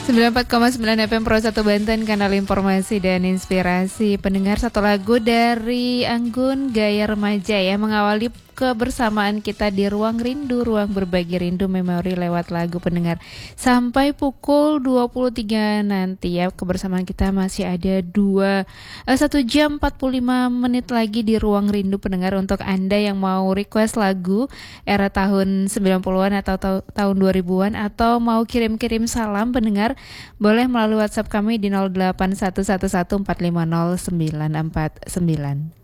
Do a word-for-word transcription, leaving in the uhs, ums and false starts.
sembilan puluh empat koma sembilan F M Pro satu Banten, kanal informasi dan inspirasi. Pendengar, satu lagu dari Anggun, Gaya Remaja ya, mengawali kebersamaan kita di Ruang Rindu, ruang berbagi rindu memori lewat lagu pendengar. Sampai pukul dua puluh tiga nanti ya, kebersamaan kita masih ada dua eh, satu jam empat puluh lima menit lagi di Ruang Rindu pendengar. Untuk Anda yang mau request lagu era tahun sembilan puluhan atau ta- tahun dua ribuan atau mau kirim-kirim salam pendengar, boleh melalui WhatsApp kami di nol delapan satu satu satu empat lima nol sembilan empat sembilan.